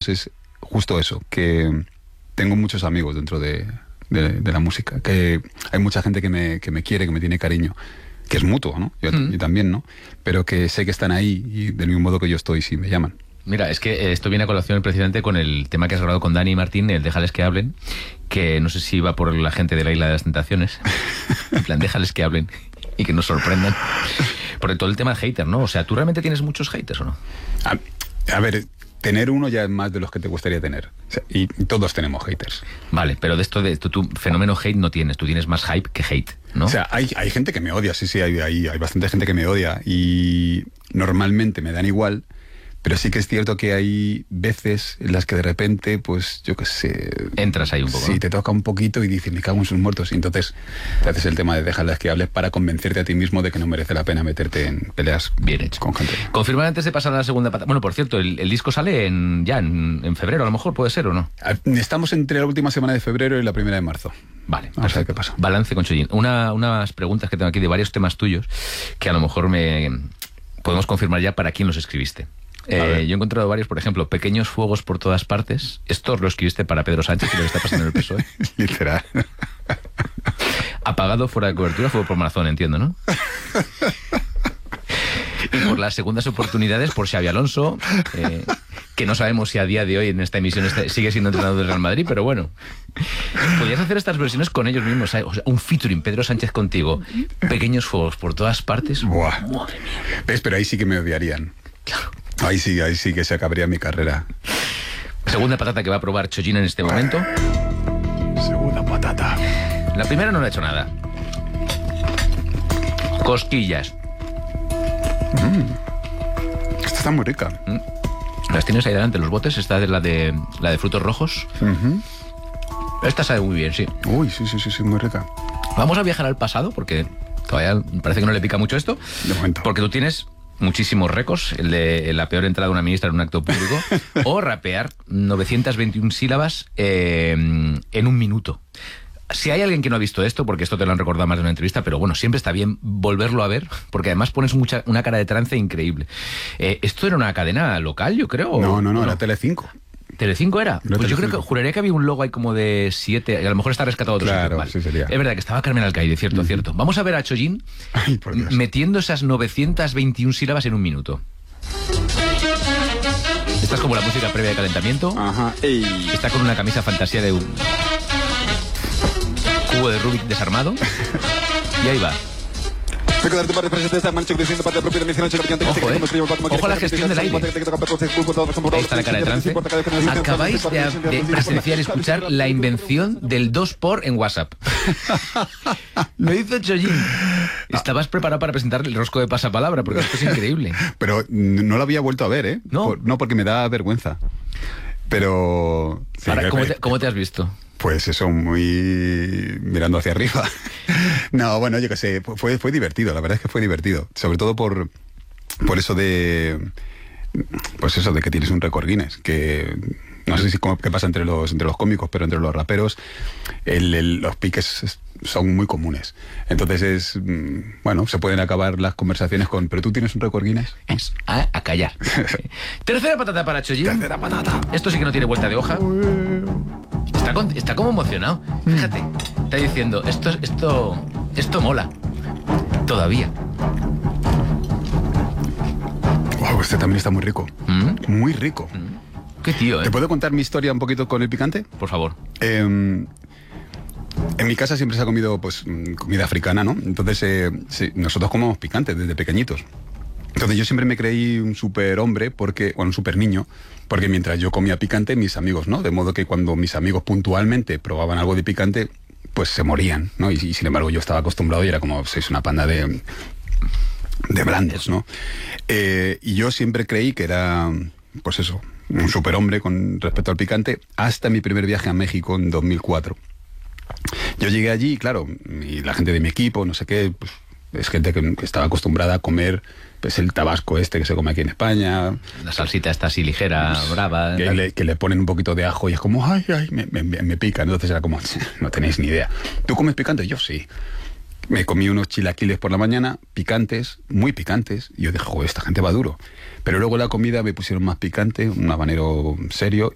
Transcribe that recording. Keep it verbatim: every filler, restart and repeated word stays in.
amigos es justo eso, que tengo muchos amigos dentro de, de, de la música, que hay mucha gente que me, que me quiere, que me tiene cariño, que es mutuo, ¿no? Yo, mm. yo también, ¿no? Pero que sé que están ahí y del mismo modo que yo estoy si me llaman. Mira, es que esto viene a colación precisamente con el tema que has grabado con Dani y Martín, el Déjales que hablen, que no sé si va por la gente de la Isla de las Tentaciones. En plan, déjales que hablen y que nos sorprendan. Por todo el tema de hater, ¿no? O sea, ¿tú realmente tienes muchos haters o no? A, a ver, tener uno ya es más de los que te gustaría tener. O sea, y todos tenemos haters. Vale, pero de esto, de esto, tu fenómeno hate no tienes. Tú tienes más hype que hate, ¿no? O sea, hay, hay gente que me odia, sí, sí, hay, hay, hay bastante gente que me odia. Y normalmente me dan igual. Pero sí que es cierto que hay veces en las que de repente, pues, yo qué sé... Entras ahí un poco, Sí, ¿no? te toca un poquito y dices, me cago en sus muertos. Y entonces te haces el tema de dejarlas que hables para convencerte a ti mismo de que no merece la pena meterte en peleas bien hecho con gente. Confirmar antes de pasar a la segunda pata. Bueno, por cierto, el, el disco sale en, ya en, en febrero, a lo mejor, ¿puede ser o no? Estamos entre la última semana de febrero y la primera de marzo. Vale, vamos a ver qué pasa. Balance con Chollín. Una, unas preguntas que tengo aquí de varios temas tuyos que a lo mejor me podemos confirmar ya para quién los escribiste. Eh, yo he encontrado varios, por ejemplo, Pequeños fuegos por todas partes. Esto lo escribiste para Pedro Sánchez, que lo está pasando en el P S O E. Literal. Apagado fuera de cobertura, fuego por Marazón, entiendo, ¿no? Y por las segundas oportunidades, por Xabi Alonso, eh, que no sabemos si a día de hoy en esta emisión está, sigue siendo entrenador del Real Madrid, pero bueno. Podrías hacer estas versiones con ellos mismos, ¿sabes? O sea, un featuring, Pedro Sánchez contigo. Pequeños fuegos por todas partes. Buah. Madre mía. ¿Ves? Pero ahí sí que me odiarían. Claro. Ahí sí, ahí sí que se acabaría mi carrera. Segunda patata que va a probar Chollín en este momento. Segunda patata. La primera no le ha hecho nada. Cosquillas. Mm. Esta está muy rica. Mm. Las tienes ahí delante, los botes. Esta es la de, la de frutos rojos. Uh-huh. Esta sabe muy bien, sí. Uy, sí, sí, sí, sí, muy rica. Vamos a viajar al pasado porque todavía parece que no le pica mucho esto. De momento. Porque tú tienes muchísimos récords, el de la peor entrada de una ministra en un acto público, o rapear novecientas veintiuna sílabas eh, en un minuto. Si hay alguien que no ha visto esto, porque esto te lo han recordado más de una entrevista, pero bueno, siempre está bien volverlo a ver, porque además pones mucha, una cara de trance increíble. Eh, ¿Esto era una cadena local, yo creo? No, no, no, ¿o era Telecinco. ¿Telecinco era? Era pues yo Telecinco. creo que juraría que había un logo ahí como de siete, y a lo mejor está rescatado otro Claro, sitio. Vale. sí sería. Es verdad que estaba Carmen Alcaide, cierto, uh-huh. cierto. Vamos a ver a Chollín Ay, por Dios. metiendo esas novecientas veintiuna sílabas en un minuto. Esta es como la música previa de calentamiento. Ajá. Ey. Está con una camisa fantasía de un cubo de Rubik desarmado. Y ahí va. Ojo, eh. Ojo a la gestión del aire. Ahí está la cara de trance. Acabáis de, de presenciar y escuchar la invención del dos por en WhatsApp. Lo hizo Chollín. Estabas preparado para presentar el rosco de pasapalabra, porque esto es increíble. Pero no lo había vuelto a ver, ¿eh? No. Por, no, porque me da vergüenza. Pero... Sí, Ahora, que, ¿cómo, que, te, ¿Cómo te has visto? Pues eso, muy mirando hacia arriba. No, bueno, yo qué sé, fue, fue divertido, la verdad es que fue divertido. Sobre todo por, por eso de... Pues eso, de que tienes un récord Guinness, que... No sé si cómo, qué pasa entre los, entre los cómicos, pero entre los raperos el, el, los piques son muy comunes. Entonces es... Bueno, se pueden acabar las conversaciones con... ¿Pero tú tienes un récord Guinness? Es a, a callar. Tercera patata para Chollín. Tercera patata. Esto sí que no tiene vuelta de hoja. Está, con, está como emocionado. Fíjate. Está diciendo, esto, esto, esto mola. Todavía. Wow, este también está muy rico. ¿Mm? Muy rico. ¿Mm? Qué tío, ¿eh? ¿Te puedo contar mi historia un poquito con el picante? Por favor. Eh, en mi casa siempre se ha comido pues comida africana, ¿no? Entonces eh, sí, nosotros comemos picante desde pequeñitos. Entonces yo siempre me creí un super hombre, porque, bueno, un super niño, porque mientras yo comía picante, mis amigos, ¿no? De modo que cuando mis amigos puntualmente probaban algo de picante, pues se morían, ¿no? Y, y sin embargo yo estaba acostumbrado y era como, sois una panda de, de blandos, ¿no? Eh, y yo siempre creí que era, pues eso, un superhombre con respecto al picante, hasta mi primer viaje a México en dos mil cuatro. Yo llegué allí, claro, y la gente de mi equipo, no sé qué, pues, es gente que, que estaba acostumbrada a comer pues el tabasco este que se come aquí en España. La salsita está así ligera, pues, brava. Que le, que le ponen un poquito de ajo y es como, ay, ay, me, me, me pica. Entonces era como, no tenéis ni idea. ¿Tú comes picante? Yo sí. Me comí unos chilaquiles por la mañana, picantes, muy picantes, y yo dije, joder, esta gente va duro. Pero luego la comida me pusieron más picante, un habanero serio,